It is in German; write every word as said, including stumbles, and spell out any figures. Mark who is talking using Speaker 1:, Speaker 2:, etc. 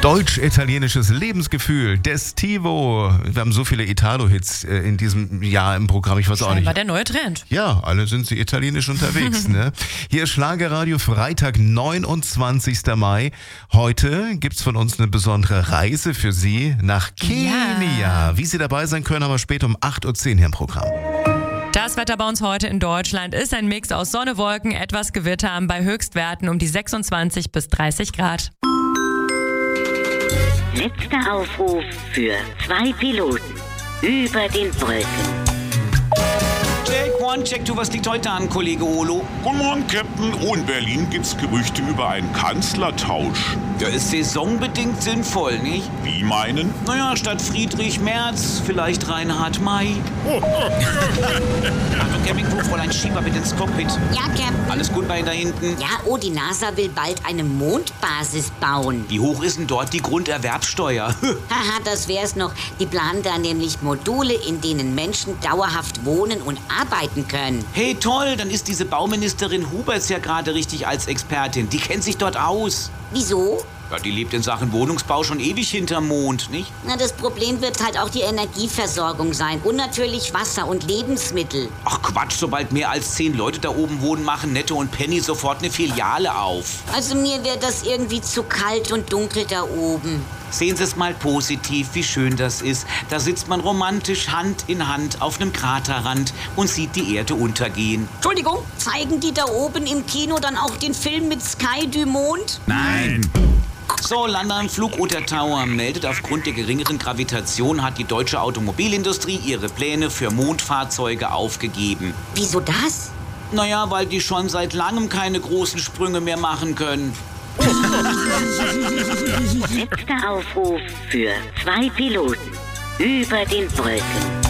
Speaker 1: Deutsch-italienisches Lebensgefühl, Destivo. Wir haben so viele Italo-Hits äh, in diesem Jahr im Programm, ich weiß auch nicht.
Speaker 2: War der neue Trend.
Speaker 1: Ja, alle sind sie italienisch unterwegs. ne? Hier ist Schlagerradio, Freitag, neunundzwanzigster Mai. Heute gibt's von uns eine besondere Reise für Sie nach Kenia.
Speaker 2: Ja.
Speaker 1: Wie Sie dabei sein können, aber später um acht Uhr zehn hier im Programm.
Speaker 2: Das Wetter bei uns heute in Deutschland ist ein Mix aus Sonne, Wolken, etwas Gewitter bei Höchstwerten um die sechsundzwanzig bis dreißig Grad.
Speaker 3: Letzter Aufruf für zwei Piloten über den Wolken.
Speaker 4: Check one, check two, was liegt heute an, Kollege Olo?
Speaker 5: Guten Morgen, Captain. Oh, in Berlin gibt's Gerüchte über einen Kanzlertausch.
Speaker 4: Der ist saisonbedingt sinnvoll, nicht?
Speaker 5: Wie meinen?
Speaker 4: Naja, statt Friedrich Merz, vielleicht Reinhard May. Also Campingcrew, Fräulein Schieber, bitte ins Cockpit.
Speaker 6: Ja, Captain.
Speaker 4: Alles gut bei Ihnen da hinten?
Speaker 6: Ja, oh, die NASA will bald eine Mondbasis bauen.
Speaker 4: Wie hoch ist denn dort die Grunderwerbsteuer?
Speaker 6: Haha, das wär's noch. Die planen da nämlich Module, in denen Menschen dauerhaft wohnen und arbeiten können.
Speaker 4: Hey, toll, dann ist diese Bauministerin Huberts ja gerade richtig als Expertin. Die kennt sich dort aus.
Speaker 6: Wieso?
Speaker 4: Ja, die lebt in Sachen Wohnungsbau schon ewig hinterm Mond, nicht?
Speaker 6: Na, das Problem wird halt auch die Energieversorgung sein und natürlich Wasser und Lebensmittel.
Speaker 4: Ach Quatsch, sobald mehr als zehn Leute da oben wohnen, machen Netto und Penny sofort eine Filiale auf.
Speaker 6: Also mir wäre das irgendwie zu kalt und dunkel da oben.
Speaker 4: Sehen Sie es mal positiv, wie schön das ist. Da sitzt man romantisch Hand in Hand auf einem Kraterrand und sieht die Erde untergehen.
Speaker 6: Entschuldigung, zeigen die da oben im Kino dann auch den Film mit Sky du Mond?
Speaker 5: Nein.
Speaker 4: So, Landern, Flug unter Tower meldet, aufgrund der geringeren Gravitation hat die deutsche Automobilindustrie ihre Pläne für Mondfahrzeuge aufgegeben.
Speaker 6: Wieso das?
Speaker 4: Naja, weil die schon seit langem keine großen Sprünge mehr machen können.
Speaker 3: Letzter Aufruf für zwei Piloten über den Wolken.